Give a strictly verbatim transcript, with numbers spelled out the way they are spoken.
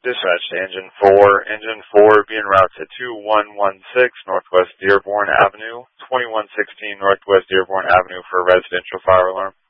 Dispatch to Engine four. Engine four being route to two one one six Northwest Dearborn Avenue, twenty-one sixteen Northwest Dearborn Avenue for a residential fire alarm.